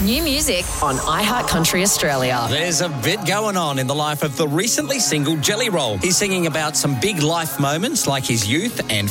New music on iHeartCountry Australia. There's a bit going on in the life of the recently single Jelly Roll. He's singing about some big life moments like his youth and